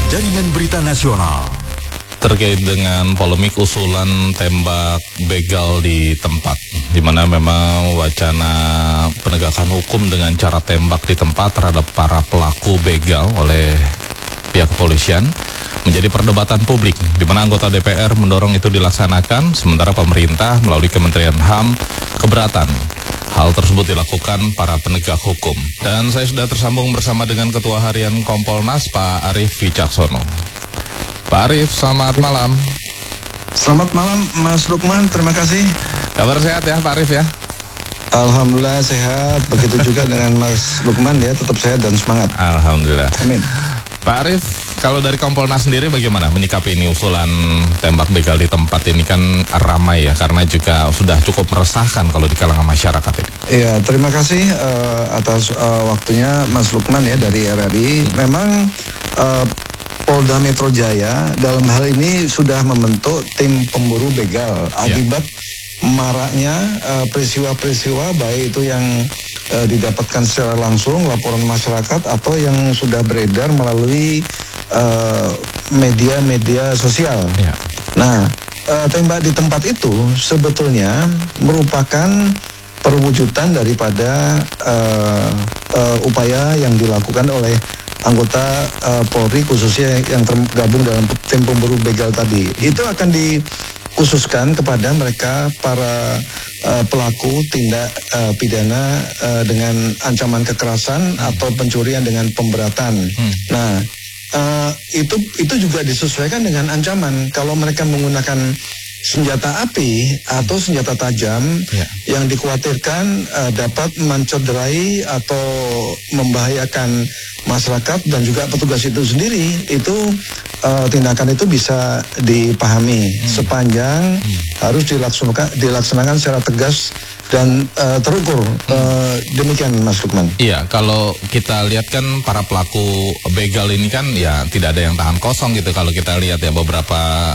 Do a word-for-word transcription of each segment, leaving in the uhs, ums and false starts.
Jaringan Berita Nasional. Terkait dengan polemik usulan tembak begal di tempat, di mana memang wacana penegakan hukum dengan cara tembak di tempat terhadap para pelaku begal oleh pihak kepolisian menjadi perdebatan publik, di mana anggota D P R mendorong itu dilaksanakan, sementara pemerintah melalui Kementerian H A M keberatan. Hal tersebut dilakukan para penegak hukum. Dan saya sudah tersambung bersama dengan Ketua Harian Kompolnas, Pak Arief Wicaksono. Pak Arief, selamat malam. Selamat malam, Mas Lukman. Terima kasih. Kabar sehat ya, Pak Arief ya? Alhamdulillah sehat. Begitu juga dengan Mas Lukman ya, tetap sehat dan semangat. Alhamdulillah. Amin. Pak Arief, kalau dari Kompolnas sendiri bagaimana menyikapi ini usulan tembak begal di tempat ini? Kan ramai ya, karena juga sudah cukup meresahkan kalau di kalangan masyarakat ini. Iya, terima kasih uh, atas uh, waktunya Mas Lukman ya dari R R I. Memang uh, Polda Metro Jaya dalam hal ini sudah membentuk tim pemburu begal akibat maraknya uh, peristiwa-peristiwa baik itu yang uh, didapatkan secara langsung laporan masyarakat atau yang sudah beredar melalui media-media uh, sosial. Ya. Nah, uh, tembak di tempat itu sebetulnya merupakan perwujudan daripada uh, uh, upaya yang dilakukan oleh anggota uh, Polri khususnya yang tergabung dalam tim pemburu begal tadi. Itu akan dikhususkan kepada mereka para uh, pelaku tindak uh, pidana uh, dengan ancaman kekerasan hmm. atau pencurian dengan pemberatan. Hmm. Nah, uh, itu itu juga disesuaikan dengan ancaman. Kalau mereka menggunakan senjata api atau senjata tajam ya. yang dikhawatirkan uh, dapat mencederai atau membahayakan masyarakat dan juga petugas itu sendiri, itu uh, tindakan itu bisa dipahami hmm. sepanjang hmm. harus dilaksanakan dilaksanakan secara tegas dan uh, terukur. Hmm. Uh, demikian Mas Lukman. Iya, kalau kita lihat kan para pelaku begal ini kan ya tidak ada yang tahan kosong gitu. Kalau kita lihat ya beberapa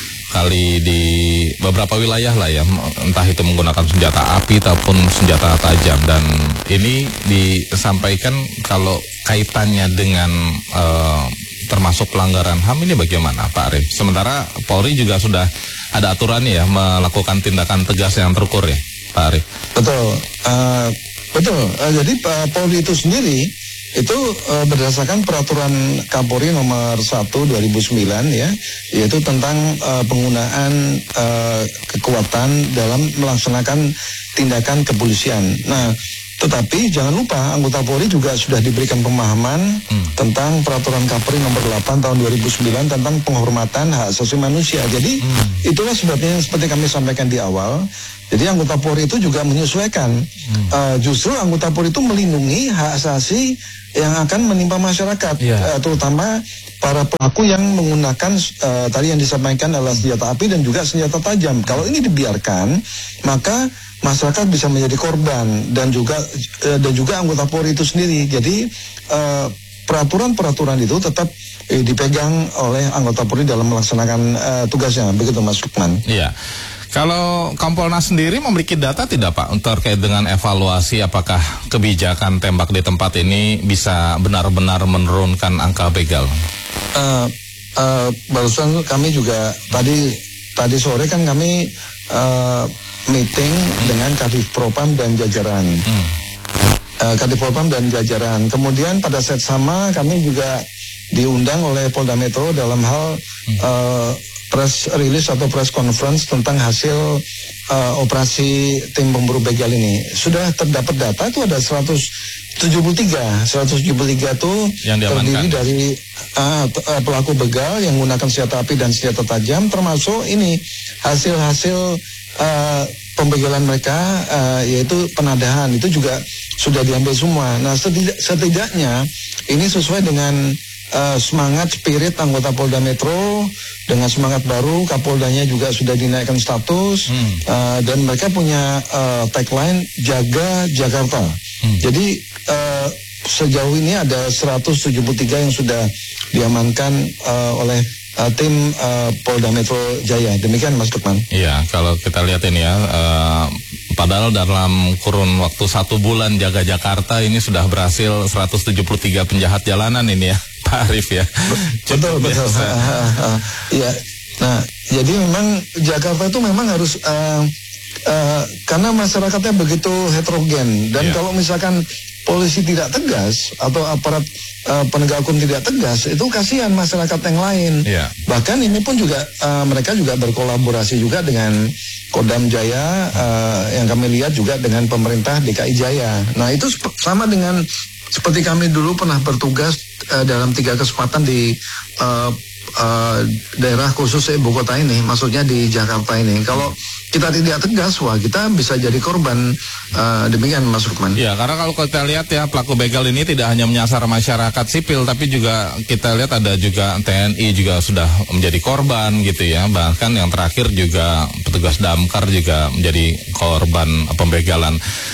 kali di beberapa wilayah lah ya, entah itu menggunakan senjata api ataupun senjata tajam, dan ini disampaikan kalau kaitannya dengan uh, termasuk pelanggaran H A M ini bagaimana Pak Arief? Sementara Polri juga sudah ada aturannya ya melakukan tindakan tegas yang terukur ya Pak Arief. Betul, uh, betul. Uh, jadi uh, Polri itu sendiri itu uh, berdasarkan peraturan Kapolri nomor satu dua ribu sembilan ya, yaitu tentang uh, penggunaan uh, kekuatan dalam melaksanakan tindakan kepolisian. Nah, tetapi jangan lupa anggota Polri juga sudah diberikan pemahaman hmm. tentang peraturan Kapolri nomor delapan tahun dua ribu sembilan tentang penghormatan hak asasi manusia. Jadi hmm. itulah sebabnya seperti kami sampaikan di awal. Jadi anggota Polri itu juga menyesuaikan. Hmm. Uh, justru anggota Polri itu melindungi hak asasi yang akan menimpa masyarakat, yeah. uh, terutama para pelaku yang menggunakan uh, tadi yang disampaikan adalah senjata api dan juga senjata tajam. Kalau ini dibiarkan, maka masyarakat bisa menjadi korban dan juga uh, dan juga anggota Polri itu sendiri. Jadi uh, peraturan-peraturan itu tetap uh, dipegang oleh anggota Polri dalam melaksanakan uh, tugasnya. Begitu Mas Lukman. Iya. Yeah. Kalau Kompolnas sendiri memiliki data tidak Pak terkait dengan evaluasi apakah kebijakan tembak di tempat ini bisa benar-benar menurunkan angka begal? Uh, uh, barusan kami juga tadi tadi sore kan kami uh, meeting hmm. dengan Kadif Propam dan jajaran. Hmm. Uh, Kadif Propam dan jajaran. Kemudian pada saat sama kami juga diundang oleh Polda Metro dalam hal hmm. uh, press release atau press conference tentang hasil uh, operasi tim pemburu begal ini. Sudah terdapat data itu ada seratus tujuh puluh tiga itu yang terdiri dari uh, uh, pelaku begal yang menggunakan senjata api dan senjata tajam, termasuk ini hasil-hasil uh, pembegalan mereka uh, yaitu penadahan itu juga sudah diambil semua. Nah setidak, setidaknya ini sesuai dengan Uh, semangat spirit anggota Polda Metro, dengan semangat baru Kapoldanya juga sudah dinaikkan status hmm. uh, dan mereka punya uh, tagline jaga Jakarta. hmm. Jadi uh, sejauh ini ada seratus tujuh puluh tiga yang sudah diamankan uh, oleh uh, tim uh, Polda Metro Jaya. Demikian Mas Lukman. Iya, kalau kita lihat ini ya, uh, padahal dalam kurun waktu satu bulan jaga Jakarta ini sudah berhasil seratus tujuh puluh tiga penjahat jalanan ini ya. Pak Arief ya. Betul, betul. Iya. Nah, jadi memang Jakarta itu memang harus uh, uh, karena masyarakatnya begitu heterogen dan yeah. kalau misalkan polisi tidak tegas atau aparat uh, penegak hukum tidak tegas, itu kasihan masyarakat yang lain. Yeah. Bahkan ini pun juga uh, mereka juga berkolaborasi juga dengan Kodam Jaya, uh, yang kami lihat juga dengan pemerintah D K I Jaya. Nah itu sama dengan seperti kami dulu pernah bertugas uh, dalam tiga kesempatan di uh, uh, daerah khusus ibu kota ini, maksudnya di Jakarta ini. Kalau kita tidak tegas, wah kita bisa jadi korban. Uh, demikian Mas Lukman. Ya, karena kalau kita lihat ya pelaku begal ini tidak hanya menyasar masyarakat sipil, tapi juga kita lihat ada juga T N I juga sudah menjadi korban gitu ya. Bahkan yang terakhir juga petugas damkar juga menjadi korban pembegalan.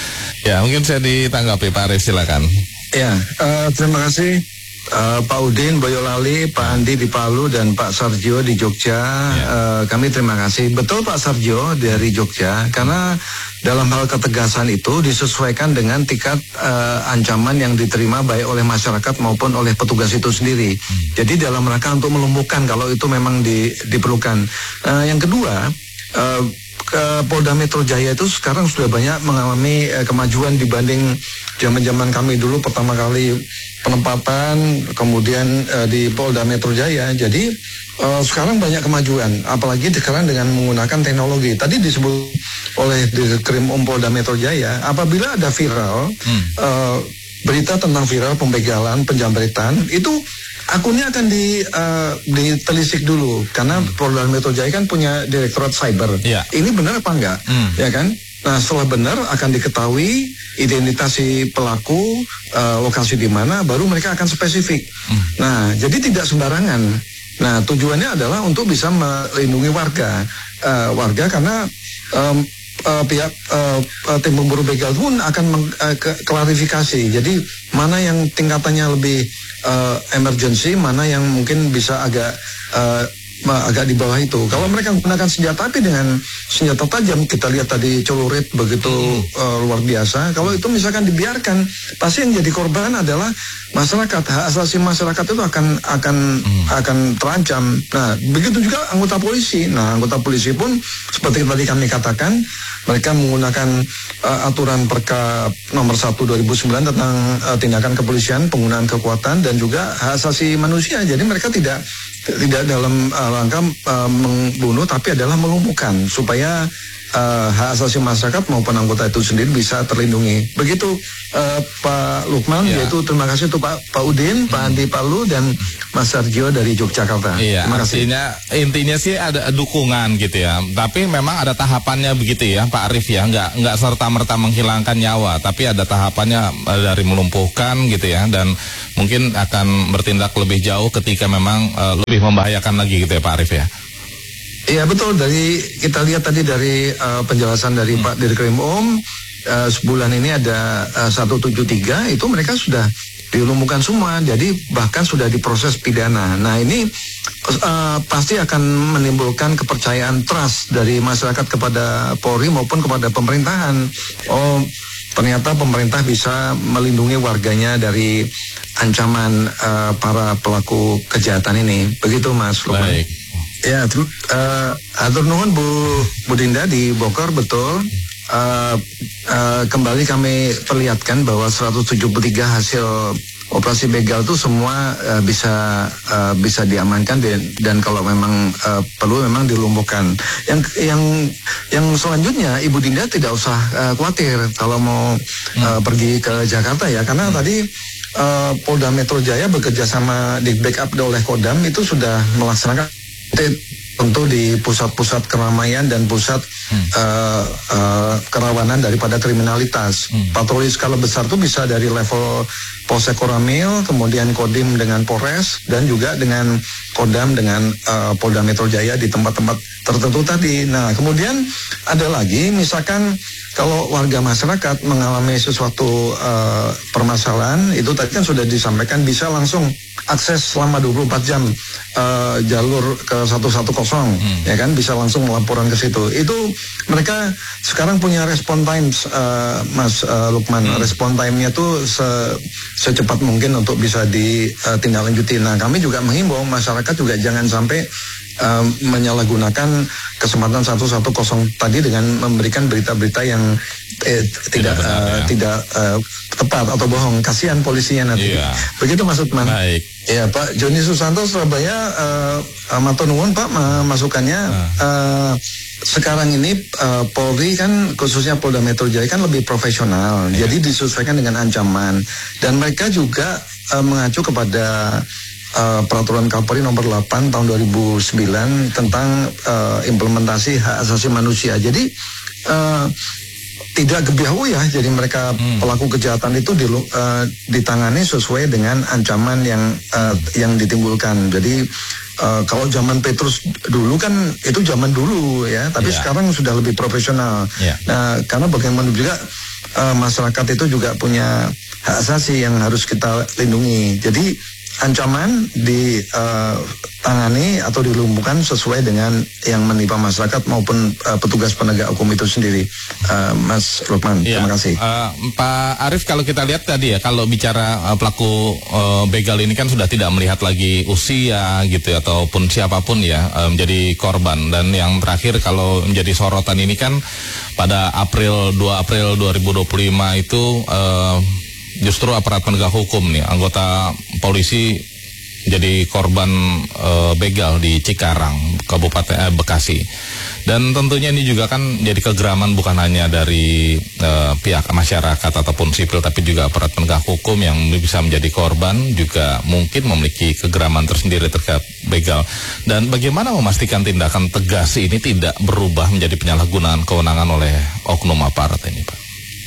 Ya, mungkin saya ditanggapi Pak Arief, silakan. Ya, uh, terima kasih. Uh, Pak Udin Boyolali, Pak Andi di Palu, dan Pak Sarjo di Jogja. Ya. Uh, kami terima kasih. Betul Pak Sarjo dari Jogja, karena dalam hal ketegasan itu disesuaikan dengan tingkat uh, ancaman yang diterima baik oleh masyarakat maupun oleh petugas itu sendiri. Hmm. Jadi dalam rangka untuk melumpuhkan kalau itu memang di, diperlukan. Uh, yang kedua, uh, ke Polda Metro Jaya itu sekarang sudah banyak mengalami uh, kemajuan dibanding zaman-zaman kami dulu pertama kali penempatan, kemudian uh, di Polda Metro Jaya. Jadi uh, sekarang banyak kemajuan, apalagi sekarang dengan menggunakan teknologi. Tadi disebut oleh Direkrim Um Polda Metro Jaya, apabila ada viral hmm. uh, berita tentang viral pembegalan, penjamretan, itu akunnya akan di uh, ditelisik dulu, karena hmm. Polda Metro Jaya kan punya Direktorat Cyber. Yeah. Ini benar apa enggak? Hmm. Ya kan? Nah, setelah benar akan diketahui identitas si pelaku, uh, lokasi di mana, baru mereka akan spesifik. Hmm. Nah, jadi tidak sembarangan. Nah, tujuannya adalah untuk bisa melindungi warga, uh, warga karena um, uh, pihak uh, tim pemburu begal pun akan meng- uh, ke- klarifikasi. Jadi mana yang tingkatannya lebih uh, emergency, mana yang mungkin bisa agak uh, agak di bawah itu. Kalau mereka menggunakan senjata api dengan senjata tajam, kita lihat tadi celurit begitu uh, luar biasa. Kalau itu misalkan dibiarkan, pasti yang jadi korban adalah masyarakat. Hak asasi masyarakat itu akan akan hmm. akan terancam. Nah, begitu juga anggota polisi. Nah, anggota polisi pun seperti tadi kami katakan, mereka menggunakan uh, aturan Perka nomor satu dua ribu sembilan tentang uh, tindakan kepolisian, penggunaan kekuatan dan juga hak asasi manusia. Jadi mereka tidak tidak dalam uh, rangka uh, membunuh, tapi adalah melumpuhkan supaya uh, hak asasi masyarakat maupun anggota itu sendiri bisa terlindungi. Begitu uh, Pak Lukman, ya. Yaitu terima kasih untuk Pak Pak Udin, hmm. Pak Andi Palu, dan Mas Sarjo dari Yogyakarta. Iya, terima kasih. Artinya intinya sih ada dukungan gitu ya. Tapi memang ada tahapannya begitu ya Pak Arief ya. Nggak nggak serta merta menghilangkan nyawa, tapi ada tahapannya dari melumpuhkan gitu ya, dan mungkin akan bertindak lebih jauh ketika memang uh, lebih membahayakan lagi gitu ya Pak Arief ya. Iya betul, dari kita lihat tadi dari uh, penjelasan dari hmm. Pak Direkrim Um, uh, sebulan ini ada uh, seratus tujuh puluh tiga, itu mereka sudah dilumpuhkan semua, jadi bahkan sudah diproses pidana. Nah ini uh, pasti akan menimbulkan kepercayaan trust dari masyarakat kepada Polri maupun kepada pemerintahan. Oh, ternyata pemerintah bisa melindungi warganya dari ancaman uh, para pelaku kejahatan ini. Begitu Mas Lukman. Baik. Ya, uh, atur nuhun Bu Bu Dinda di Bogor, betul. Uh, uh, kembali kami perlihatkan bahwa seratus tujuh puluh tiga hasil operasi begal itu semua uh, bisa uh, bisa diamankan dan, dan kalau memang uh, perlu memang dilumpuhkan. Yang yang yang selanjutnya Ibu Dinda tidak usah uh, khawatir kalau mau hmm. uh, pergi ke Jakarta ya, karena hmm. tadi uh, Polda Metro Jaya bekerja sama di backup oleh Kodam itu sudah melaksanakan tentu di pusat-pusat keramaian dan pusat hmm. uh, uh, kerawanan daripada kriminalitas. Hmm. Patroli skala besar itu bisa dari level Polsek Koramil, kemudian Kodim dengan Polres, dan juga dengan Kodam dengan uh, Polda Metro Jaya di tempat-tempat tertentu tadi. Nah, kemudian ada lagi misalkan kalau warga masyarakat mengalami sesuatu uh, permasalahan, itu tadi kan sudah disampaikan bisa langsung akses selama dua puluh empat jam uh, jalur ke seratus sepuluh, hmm. ya kan, bisa langsung melaporkan ke situ. Itu mereka sekarang punya respon times, uh, Mas uh, Lukman. Hmm. Respon time-nya tuh se secepat mungkin untuk bisa ditindaklanjuti. Nah, kami juga menghimbau masyarakat juga jangan sampai uh, menyalahgunakan kesempatan seratus sepuluh tadi dengan memberikan berita-berita yang eh, tidak tidak, benar, uh, ya. tidak uh, tepat atau bohong. Kasihan polisinya nanti. Iya. Begitu Mas Lukman. Baik. Ya, Pak Joni Susanto, Surabaya, uh, matur nuwun Pak masukannya. Nah. Uh, sekarang ini uh, Polri kan khususnya Polda Metro Jaya kan lebih profesional, ya. Jadi disesuaikan dengan ancaman, dan mereka juga uh, mengacu kepada uh, peraturan Kapolri nomor delapan tahun dua ribu sembilan tentang uh, implementasi hak asasi manusia. Jadi uh, tidak gebiahu ya, jadi mereka hmm. pelaku kejahatan itu di, uh, ditangani sesuai dengan ancaman yang uh, yang ditimbulkan. Jadi uh, kalau zaman Petrus dulu kan itu zaman dulu ya, tapi yeah. sekarang sudah lebih profesional. Yeah. Nah, karena bagaimana juga uh, masyarakat itu juga punya hak asasi yang harus kita lindungi. Jadi ancaman ditangani uh, atau dilumpuhkan sesuai dengan yang menimpa masyarakat maupun uh, petugas penegak hukum itu sendiri. uh, Mas Lukman, ya, terima kasih. uh, Pak Arief, kalau kita lihat tadi ya, kalau bicara uh, pelaku uh, begal ini kan sudah tidak melihat lagi usia gitu ya, ataupun siapapun ya uh, menjadi korban. Dan yang terakhir kalau menjadi sorotan ini kan pada April dua April dua ribu dua puluh lima itu uh, justru aparat penegak hukum nih, anggota polisi jadi korban e, begal di Cikarang, Kabupaten eh, Bekasi. Dan tentunya ini juga kan jadi kegeraman bukan hanya dari e, pihak masyarakat ataupun sipil, tapi juga aparat penegak hukum yang bisa menjadi korban juga mungkin memiliki kegeraman tersendiri terkait begal. Dan bagaimana memastikan tindakan tegas ini tidak berubah menjadi penyalahgunaan kewenangan oleh oknum aparat ini, Pak?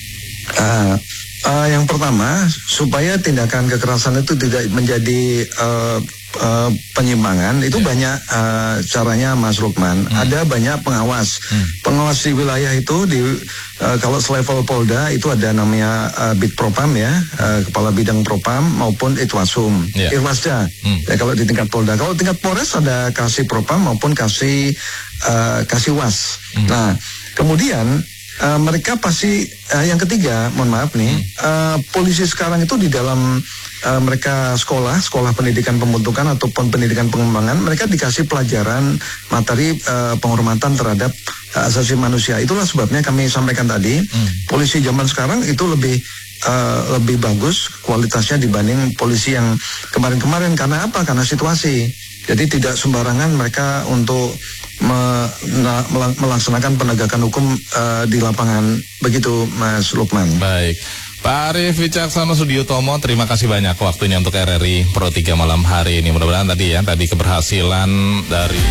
Uh. Uh, yang pertama, supaya tindakan kekerasan itu tidak menjadi uh, uh, penyimpangan, itu yeah. banyak uh, caranya, Mas Lukman. Hmm. Ada banyak pengawas. Hmm. Pengawas di wilayah itu, di uh, kalau selevel Polda, itu ada namanya uh, Bid Propam ya, uh, Kepala Bidang Propam maupun Itwasum, yeah. Irwasda. Hmm. Ya, kalau di tingkat Polda. Kalau tingkat Polres ada Kasih Propam maupun Kasih uh, Kasih Was. Hmm. Nah, kemudian Uh, mereka pasti uh, yang ketiga, mohon maaf nih, uh, polisi sekarang itu di dalam uh, mereka sekolah, sekolah pendidikan pembentukan ataupun pendidikan pengembangan, mereka dikasih pelajaran materi uh, penghormatan terhadap hak asasi manusia. Itulah sebabnya kami sampaikan tadi, hmm. polisi zaman sekarang itu lebih uh, lebih bagus kualitasnya dibanding polisi yang kemarin-kemarin. Karena apa? Karena situasi. Jadi tidak sembarangan mereka untuk me, na, melaksanakan penegakan hukum uh, di lapangan. Begitu, Mas Lukman. Baik. Pak Arief Wicaksono Sudiutomo, terima kasih banyak waktunya untuk R R I Pro tiga malam hari ini. Mudah-mudahan tadi ya, tadi keberhasilan dari...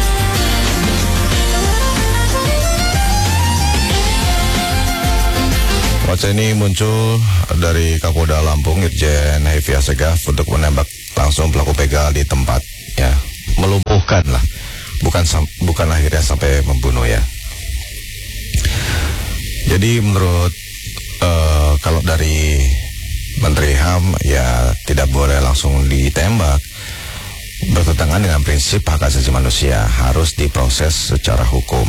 Wacana ini muncul dari Kapolda Lampung, Irjen Hefi Asegaf, untuk menembak langsung pelaku begal di tempat, ya, melumpuhkan lah, bukan bukan akhirnya sampai membunuh ya. Jadi menurut uh, kalau dari Menteri H A M ya tidak boleh langsung ditembak, bertentangan dengan prinsip hak asasi manusia, harus diproses secara hukum.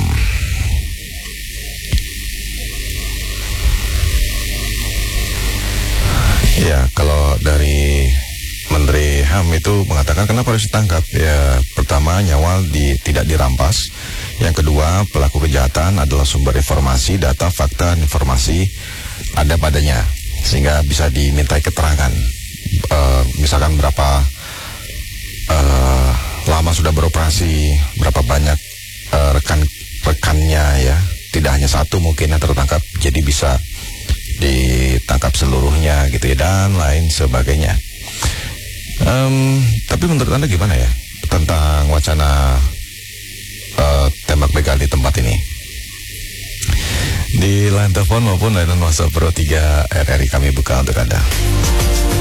Ya, kalau dari Menteri H A M itu mengatakan kenapa harus ditangkap? Ya, pertama, nyawa di, tidak dirampas. Yang kedua, pelaku kejahatan adalah sumber informasi, data, fakta, informasi ada padanya, sehingga bisa dimintai keterangan. Uh, misalkan berapa uh, lama sudah beroperasi, berapa banyak uh, rekan-rekannya ya, tidak hanya satu mungkin yang tertangkap, jadi bisa ditangkap seluruhnya gitu ya, dan lain sebagainya. Um, tapi menurut Anda gimana ya tentang wacana uh, tembak begal di tempat ini? Di line telepon maupun line WhatsApp Pro tiga R R I kami buka untuk Anda.